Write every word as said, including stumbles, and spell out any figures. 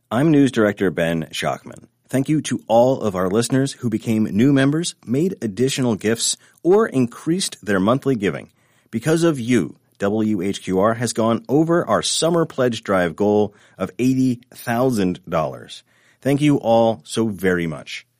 I'm News Director Ben Schachman. Thank you to all of our listeners who became new members, made additional gifts, or increased their monthly giving. Because of you, W H Q R has gone over our summer pledge drive goal of eighty thousand dollars. Thank you all so very much.